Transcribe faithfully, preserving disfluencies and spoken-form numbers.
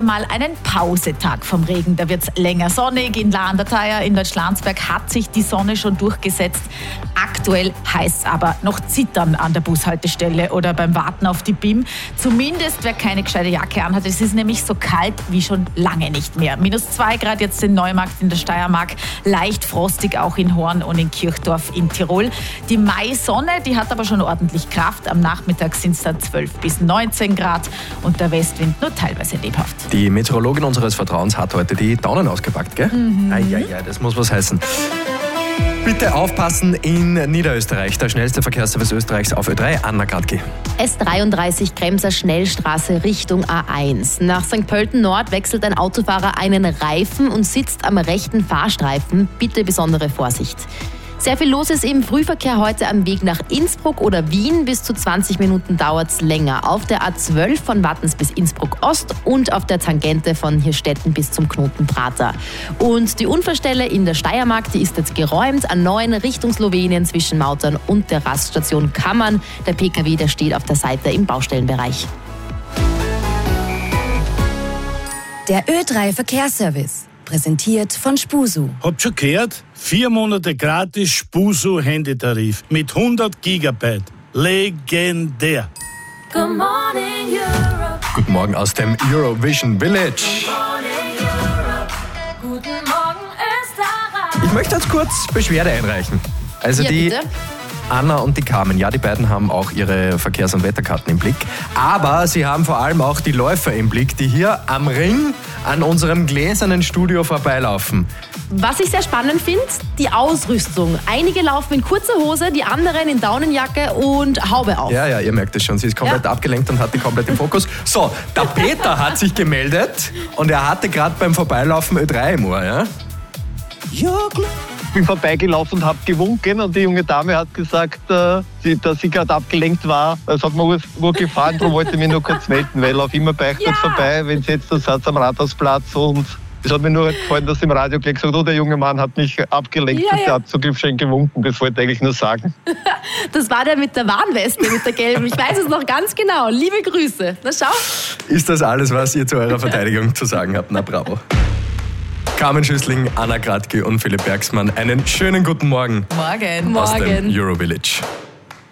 mal einen Pausetag vom Regen. Da wird es länger sonnig. In Laanderteier in Deutschlandsberg hat sich die Sonne schon durchgesetzt. Aktuell heißt es aber noch zittern an der Bushaltestelle oder beim Warten auf die B I M. Zumindest wer keine gescheite Jacke anhat. Es ist nämlich so kalt wie schon lange nicht mehr. Minus zwei Grad jetzt in Neumarkt in der Steiermark. Leicht frostig auch in Horn und in Kirchdorf in Tirol. Die Maisonne, die hat aber schon ordentlich Kraft. Am Nachmittag sind es dann zwölf bis neunzehn Grad und der Westwind nur teilweise lebhaft. Die Meteorologin unseres Vertrauens hat heute die Daunen ausgepackt, gell? Mhm. Ai, ai, ai, das muss was heißen. Bitte aufpassen in Niederösterreich. Der schnellste Verkehrsservice Österreichs auf Ö drei, Anna Gradke. S dreiunddreißig Kremser Schnellstraße Richtung A eins. Nach Sankt Pölten Nord wechselt ein Autofahrer einen Reifen und sitzt am rechten Fahrstreifen. Bitte besondere Vorsicht. Sehr viel los ist im Frühverkehr heute am Weg nach Innsbruck oder Wien. Bis zu zwanzig Minuten dauert es länger. Auf der A zwölf von Wattens bis Innsbruck Ost und auf der Tangente von Hirstetten bis zum Knoten Prater. Und die Unfallstelle in der Steiermark, die ist jetzt geräumt. A neun Richtung Slowenien zwischen Mautern und der Raststation Kammern. Der P K W, der steht auf der Seite im Baustellenbereich. Der Ö drei Verkehrsservice. Präsentiert von Spusu. Habt schon gehört? Vier Monate gratis Spusu Handytarif mit hundert Gigabyte. Legendär. Good morning, Europe. Guten Morgen aus dem Eurovision Village. Good morning, Europe. Guten Morgen, Österreich. Ich möchte jetzt kurz Beschwerde einreichen. Also Ja, die bitte. Anna und die Carmen, ja, die beiden haben auch ihre Verkehrs- und Wetterkarten im Blick. Aber sie haben vor allem auch die Läufer im Blick, die hier am Ring an unserem gläsernen Studio vorbeilaufen. Was ich sehr spannend finde, die Ausrüstung. Einige laufen in kurzer Hose, die anderen in Daunenjacke und Haube auf. Ja, ja, ihr merkt es schon, sie ist komplett Ja. abgelenkt und hat die komplett im Fokus. So, der Peter hat sich gemeldet und er hatte gerade beim Vorbeilaufen Ö drei im Ohr, ja? Ja, klar. Ich bin vorbeigelaufen und habe gewunken und die junge Dame hat gesagt, äh, sie, dass sie gerade abgelenkt war. Es hat mir gut gefallen, darum wollte ich mich nur kurz melden, weil auf immer bei euch Ja. vorbei, wenn sie jetzt da sitzt am Rathausplatz und es hat mir nur gefallen, dass sie im Radio gleich gesagt hat, oh, der junge Mann hat mich abgelenkt Ja, und ja. der hat so schön gewunken. Das wollte ich eigentlich nur sagen. Das war der mit der Warnweste, mit der gelben. Ich weiß es noch ganz genau. Liebe Grüße. Na schau. Ist das alles, was ihr zu eurer Verteidigung zu sagen habt? Na bravo. Carmen Schüssling, Anna Gradke und Philipp Bergsmann, einen schönen guten Morgen Morgen. aus dem Morgen. Eurovillage.